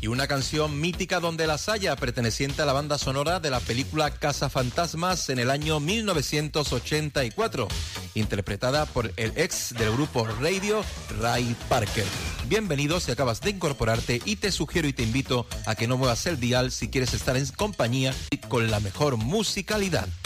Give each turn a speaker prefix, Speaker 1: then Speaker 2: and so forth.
Speaker 1: y una canción mítica donde las haya, perteneciente a la banda sonora de la película Cazafantasmas en el año 1984, interpretada por el ex del grupo Radio, Ray Parker. Bienvenido si acabas de incorporarte y te sugiero y te invito a que no muevas el dial si quieres estar en compañía y con la mejor musicalidad.